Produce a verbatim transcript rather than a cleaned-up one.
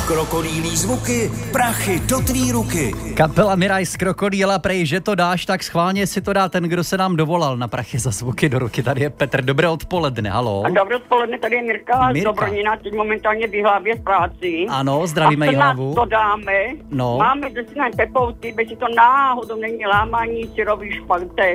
Krokodýlí zvuky, prachy do tvý ruky. Kapela Miraj z Krokodýla, prej, že to dáš, tak schválně si to dá ten, kdo se nám dovolal na prachy za zvuky do ruky. Tady je Petr, dobré odpoledne, haló. A dobré odpoledne, tady je Mirka, Mirka. z Dobronina, teď momentálně v Jihlavě v práci. Ano, zdravíme a Jihlavu. to dáme, No. máme deset pepouty, bez to náhodou není lámání syrový špalte.